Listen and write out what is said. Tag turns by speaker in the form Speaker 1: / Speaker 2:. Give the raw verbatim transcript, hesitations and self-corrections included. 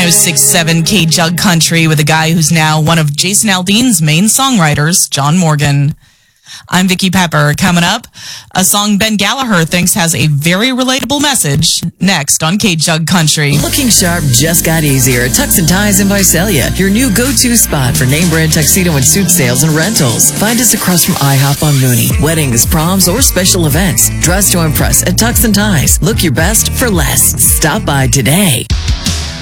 Speaker 1: six seven K Jug Country with a guy who's now one of Jason Aldean's main songwriters, John Morgan. I'm Vicky Pepper. Coming up, a song Ben Gallagher thinks has a very relatable message. Next on K Jug Country.
Speaker 2: Looking sharp just got easier at Tux and Ties in Visalia, your new go-to spot for name brand tuxedo and suit sales and rentals. Find us across from IHOP on Mooney. Weddings, proms, or special events. Dress to impress at Tux and Ties. Look your best for less. Stop by today.